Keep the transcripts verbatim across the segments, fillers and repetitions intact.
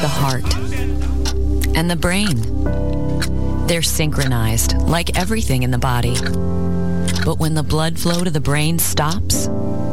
The heart and the brain. They're synchronized, like everything in the body. But when the blood flow to the brain stops,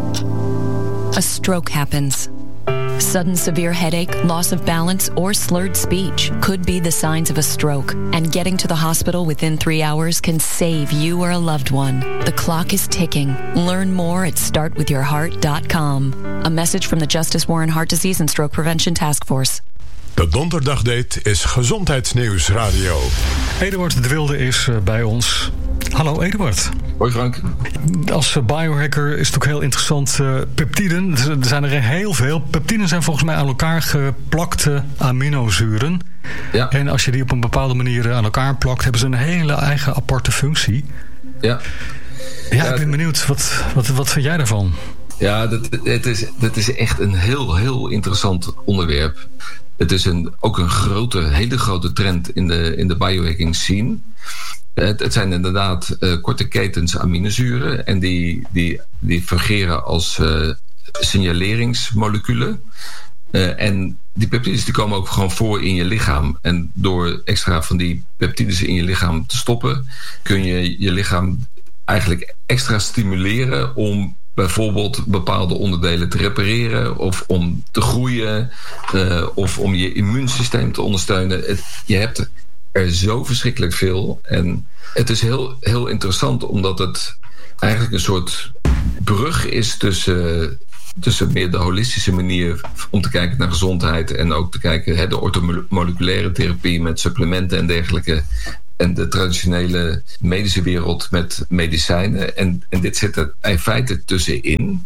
a stroke happens. Sudden severe headache, loss of balance, or slurred speech could be the signs of a stroke, and getting to the hospital within three hours can save you or a loved one. The clock is ticking. Learn more at start with your heart dot com. A message from the Justice Warren Heart Disease and Stroke Prevention Task Force. De Donderdagdate is Gezondheidsnieuws Radio. Eduard de Wilde is uh, bij ons. Hallo Eduard. Hoi Frank. Als uh, biohacker is het ook heel interessant. Uh, peptiden, er zijn er heel veel. Peptiden zijn volgens mij aan elkaar geplakte aminozuren. Ja. En als je die op een bepaalde manier aan elkaar plakt, hebben ze een hele eigen aparte functie. Ja. Ja, ja ik ben benieuwd. Wat, wat, wat vind jij daarvan? Ja, dat, het is, dat is echt een heel, heel interessant onderwerp. Het is een, ook een grote, hele grote trend in de, in de biohacking scene. Het, het zijn inderdaad uh, korte ketens aminozuren. En die, die, die fungeren als uh, signaleringsmoleculen. Uh, en die peptides die komen ook gewoon voor in je lichaam. En door extra van die peptides in je lichaam te stoppen, kun je je lichaam eigenlijk extra stimuleren om bijvoorbeeld bepaalde onderdelen te repareren of om te groeien uh, of om je immuunsysteem te ondersteunen. Het, je hebt er zo verschrikkelijk veel. En het is heel, heel interessant omdat het eigenlijk een soort brug is tussen, tussen meer de holistische manier om te kijken naar gezondheid en ook te kijken hè, de orthomoleculaire therapie met supplementen en dergelijke. En de traditionele medische wereld met medicijnen. En, en dit zit er in feite tussenin.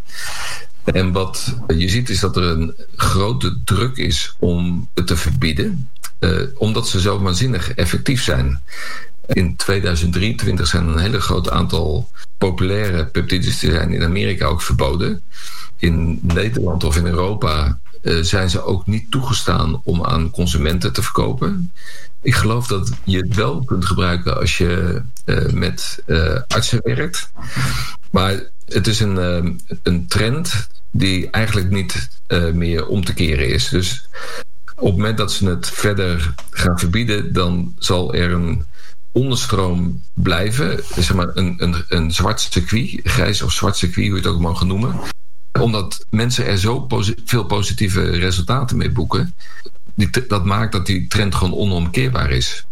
En wat je ziet is dat er een grote druk is om het te verbieden. Uh, omdat ze zo waanzinnig effectief zijn. In tweeduizend drieëntwintig zijn een hele groot aantal populaire peptides die zijn in Amerika ook verboden. In Nederland of in Europa uh, zijn ze ook niet toegestaan om aan consumenten te verkopen. Ik geloof dat je het wel kunt gebruiken als je uh, met uh, artsen werkt. Maar het is een, uh, een trend die eigenlijk niet uh, meer om te keren is. Dus op het moment dat ze het verder gaan verbieden, dan zal er een onderstroom blijven. Zeg maar een, een, een zwart circuit, grijs of zwart circuit, hoe je het ook mag noemen. Omdat mensen er zo posi- veel positieve resultaten mee boeken. Die, dat maakt dat die trend gewoon onomkeerbaar is.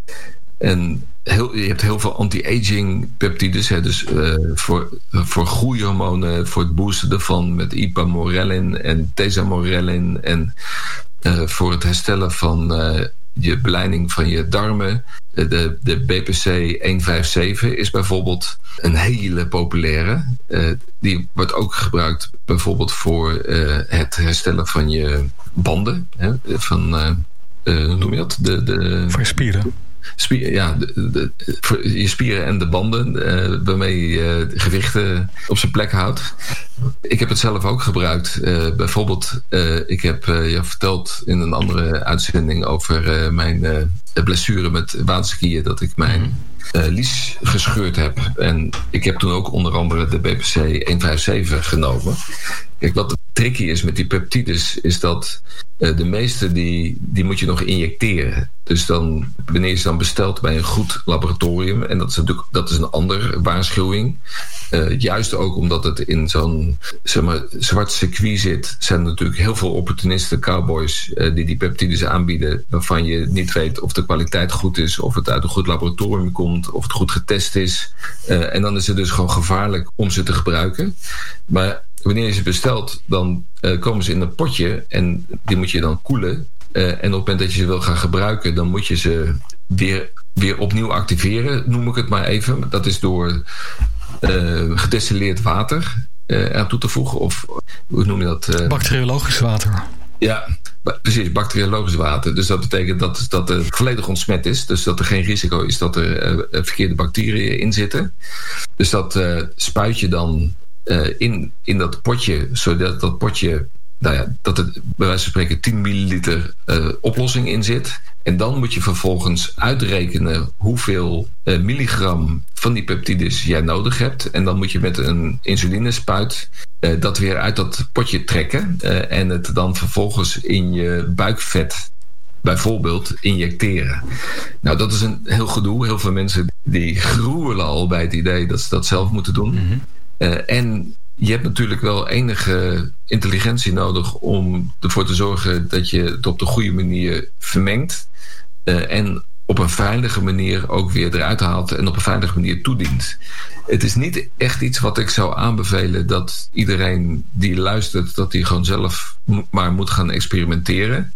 En heel, je hebt heel veel anti-aging peptides. Hè, dus uh, voor, voor groeihormonen, voor het boosten ervan met ipamorelin en tesamorelin. En uh, voor het herstellen van uh, je beleiding van je darmen. De, de B P C honderdzevenenvijftig is bijvoorbeeld een hele populaire. Uh, die wordt ook gebruikt bijvoorbeeld voor uh, het herstellen van je banden. Hè, van, uh, uh, hoe noem je dat? De, de, voor je spieren. Spier, ja, de, de, voor je spieren en de banden uh, waarmee je uh, gewichten op zijn plek houdt. Ik heb het zelf ook gebruikt. Uh, bijvoorbeeld, uh, ik heb uh, je verteld in een andere uitzending over uh, mijn uh, blessure met waterskiën, dat ik mijn uh, lies gescheurd heb. En ik heb toen ook onder andere de B P C honderdzevenenvijftig genomen. Kijk, wat tricky is met die peptides is dat uh, de meeste die, die moet je nog injecteren. Dus dan, wanneer je ze dan bestelt bij een goed laboratorium, en dat is natuurlijk dat is een andere waarschuwing. Uh, juist ook omdat het in zo'n zeg maar, zwart circuit zit, zijn er natuurlijk heel veel opportunisten, cowboys, uh, die die peptides aanbieden, waarvan je niet weet of de kwaliteit goed is, of het uit een goed laboratorium komt, of het goed getest is. Uh, en dan is het dus gewoon gevaarlijk om ze te gebruiken. Maar wanneer je ze bestelt, dan uh, komen ze in een potje en die moet je dan koelen. Uh, en op het moment dat je ze wil gaan gebruiken, dan moet je ze weer, weer opnieuw activeren, noem ik het maar even. Dat is door uh, gedestilleerd water uh, aan toe te voegen. Of hoe noem je dat? Uh, Bacteriologisch water. Ja, precies, bacteriologisch water. Dus dat betekent dat, dat het volledig ontsmet is. Dus dat er geen risico is dat er uh, verkeerde bacteriën in zitten. Dus dat uh, spuit je dan uh, in, in dat potje, zodat dat potje, nou ja, dat er bij wijze van spreken tien milliliter uh, oplossing in zit. En dan moet je vervolgens uitrekenen hoeveel uh, milligram van die peptides jij nodig hebt. En dan moet je met een insulinespuit uh, dat weer uit dat potje trekken. Uh, en het dan vervolgens in je buikvet bijvoorbeeld injecteren. Nou, dat is een heel gedoe. Heel veel mensen die gruwelen al bij het idee dat ze dat zelf moeten doen. Mm-hmm. Uh, en je hebt natuurlijk wel enige intelligentie nodig om ervoor te zorgen dat je het op de goede manier vermengt. Uh, en op een veilige manier ook weer eruit haalt en op een veilige manier toedient. Het is niet echt iets wat ik zou aanbevelen dat iedereen die luistert, dat die gewoon zelf maar moet gaan experimenteren.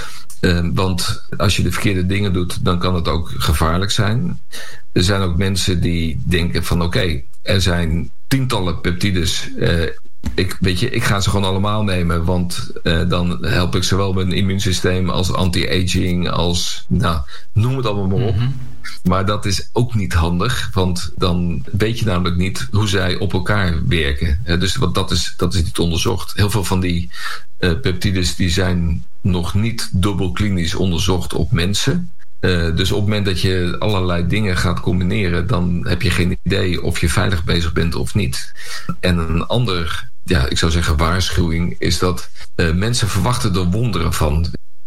Uh, want als je de verkeerde dingen doet, dan kan het ook gevaarlijk zijn. Er zijn ook mensen die denken van oké, okay, er zijn tientallen peptides. Uh, ik, weet je, ik ga ze gewoon allemaal nemen, want uh, dan help ik zowel mijn immuunsysteem als anti-aging, als, nou, noem het allemaal maar op. Mm-hmm. Maar dat is ook niet handig, want dan weet je namelijk niet hoe zij op elkaar werken. Uh, dus wat, dat, is, dat is niet onderzocht. Heel veel van die uh, peptides die zijn nog niet dubbel klinisch onderzocht op mensen. Uh, dus op het moment dat je allerlei dingen gaat combineren, dan heb je geen idee of je veilig bezig bent of niet. En een ander, ja, ik zou zeggen waarschuwing, is dat uh, mensen verwachten er wonderen van.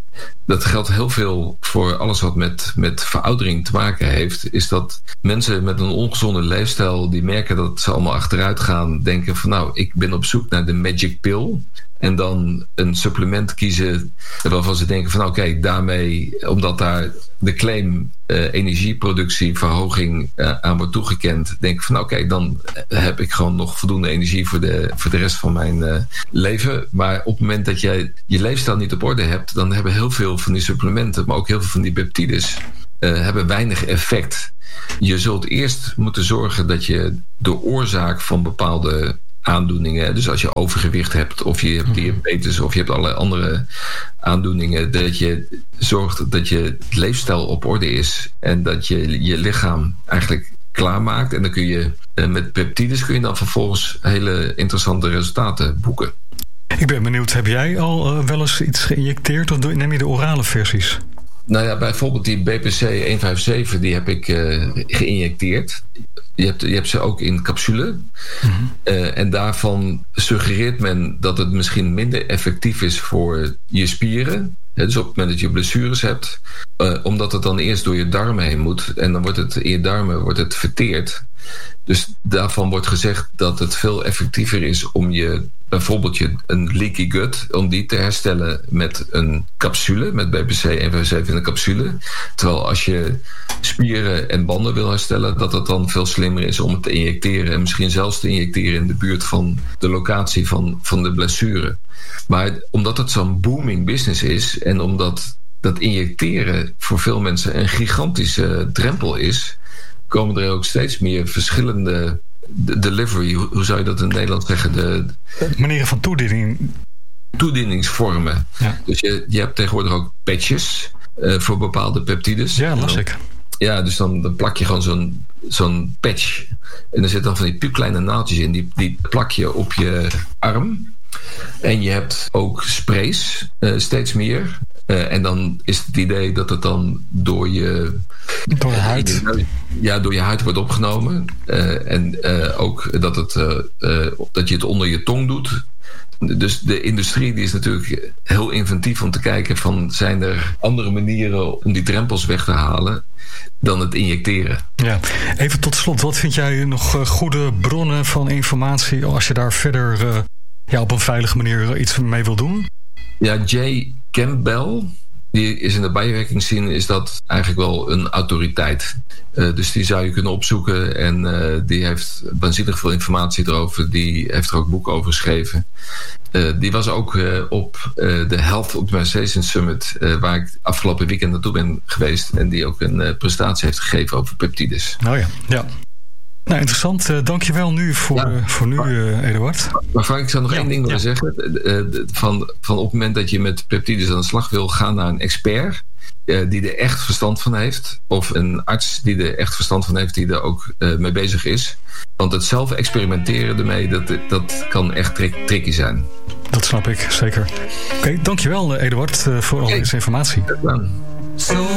Dat geldt heel veel voor alles wat met, met veroudering te maken heeft. Is dat mensen met een ongezonde leefstijl, die merken dat ze allemaal achteruit gaan, denken van nou, ik ben op zoek naar de magic pill. En dan een supplement kiezen waarvan ze denken van oké, okay, daarmee, omdat daar de claim uh, energieproductieverhoging uh, aan wordt toegekend, denk ik van oké, okay, dan heb ik gewoon nog voldoende energie voor de, voor de rest van mijn uh, leven. Maar op het moment dat jij je leefstijl niet op orde hebt, dan hebben heel veel van die supplementen, maar ook heel veel van die peptides, uh, hebben weinig effect. Je zult eerst moeten zorgen dat je de oorzaak van bepaalde aandoeningen, dus als je overgewicht hebt of je hebt diabetes of je hebt allerlei andere aandoeningen, dat je zorgt dat je leefstijl op orde is en dat je je lichaam eigenlijk klaarmaakt. En dan kun je met peptides kun je dan vervolgens hele interessante resultaten boeken. Ik ben benieuwd, heb jij al uh, wel eens iets geïnjecteerd of neem je de orale versies? Nou ja, bijvoorbeeld die B P C honderdzevenenvijftig, die heb ik uh, geïnjecteerd. Je hebt, je hebt ze ook in capsule. Mm-hmm. Uh, en daarvan suggereert men dat het misschien minder effectief is voor je spieren. Hè, dus op het moment dat je blessures hebt. Uh, omdat het dan eerst door je darmen heen moet. En dan wordt het in je darmen wordt het verteerd. Dus daarvan wordt gezegd dat het veel effectiever is om je, bijvoorbeeld je, een leaky gut, om die te herstellen met een capsule, met B P C honderdzevenenvijftig in een capsule. Terwijl als je spieren en banden wil herstellen, dat het dan veel slimmer is om het te injecteren. En misschien zelfs te injecteren in de buurt van de locatie van, van de blessure. Maar omdat het zo'n booming business is en omdat dat injecteren voor veel mensen een gigantische drempel is, komen er ook steeds meer verschillende delivery, hoe zou je dat in het Nederlands zeggen? De manieren van toediening. Toedieningsvormen. Ja. Dus je, je hebt tegenwoordig ook patches uh, voor bepaalde peptides. Ja, las ik. Ja, dus dan, dan plak je gewoon zo'n, zo'n patch. En er zitten dan van die piepkleine naaldjes in. Die, die plak je op je arm. En je hebt ook sprays, uh, steeds meer. Uh, en dan is het idee dat het dan door je, door de huid, ja, door je huid wordt opgenomen. Uh, en uh, ook dat, het, uh, uh, dat je het onder je tong doet. Dus de industrie die is natuurlijk heel inventief om te kijken van, zijn er andere manieren om die drempels weg te halen dan het injecteren. Ja, even tot slot, wat vind jij nog goede bronnen van informatie als je daar verder uh, ja, op een veilige manier iets mee wil doen? Ja, Jay Campbell, die is in de biohacking scene, is dat eigenlijk wel een autoriteit. Uh, dus die zou je kunnen opzoeken en uh, die heeft waanzinnig veel informatie erover. Die heeft er ook boeken over geschreven. Uh, die was ook uh, op uh, de Health Optimization Summit, uh, waar ik afgelopen weekend naartoe ben geweest, en die ook een uh, presentatie heeft gegeven over peptides. Oh ja, ja. Nou, interessant. Uh, dankjewel nu voor, ja, uh, voor nu, uh, Eduard. Maar Frank, ik zou nog ja, één ding willen ja. zeggen. Uh, van, van op het moment dat je met peptides aan de slag wil, ga naar een expert uh, die er echt verstand van heeft. Of een arts die er echt verstand van heeft, die er ook uh, mee bezig is. Want het zelf experimenteren ermee, dat, dat kan echt trick, tricky zijn. Dat snap ik, zeker. Oké, okay, dankjewel Eduard uh, voor al okay. deze informatie. Ja,